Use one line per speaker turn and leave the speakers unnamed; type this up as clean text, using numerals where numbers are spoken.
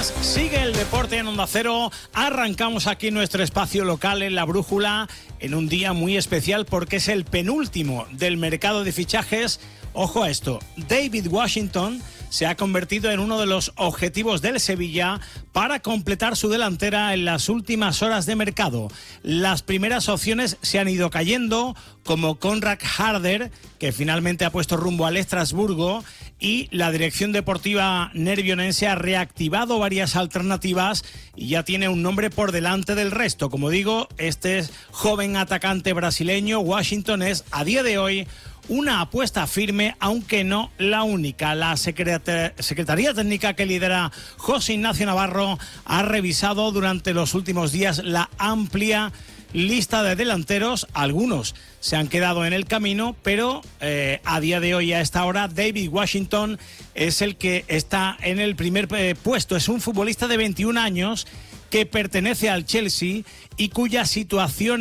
días. Sigue el deporte en Onda Cero. Arrancamos aquí nuestro espacio local en La Brújula en un día muy especial porque es el penúltimo del mercado de fichajes. Ojo a esto, David Washington se ha convertido en uno de los objetivos del Sevilla para completar su delantera en las últimas horas de mercado. Las primeras opciones se han ido cayendo, como Konrad Harder, que finalmente ha puesto rumbo al Estrasburgo, y la dirección deportiva nervionense ha reactivado varias alternativas y ya tiene un nombre por delante del resto. Como digo, este joven atacante brasileño, Washington, es a día de hoy una apuesta firme, aunque no la única. La Secretaría Técnica que lidera José Ignacio Navarro ha revisado durante los últimos días la amplia lista de delanteros. Algunos se han quedado en el camino, pero a día de hoy, a esta hora, David Washington es el que está en el primer puesto. Es un futbolista de 21 años que pertenece al Chelsea y cuya situación